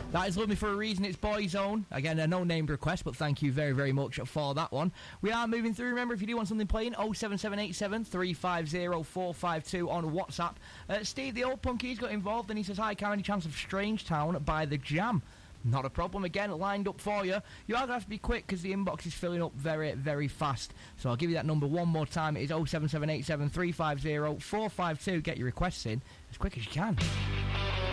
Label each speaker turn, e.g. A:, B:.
A: That is Love Me For A Reason, it's Boyzone. Again, a no-named request, but thank you very, very much for that one. We are moving through. Remember, if you do want something playing, 07787 350 452 on WhatsApp. Steve, the old punky's got involved, and he says, hi, Karen, any chance of Strangetown by The Jam? Not a problem. Again, lined up for you. You are going to have to be quick because the inbox is filling up very, very fast. So I'll give you that number one more time. It is 07787 350 452. Get your requests in as quick as you can.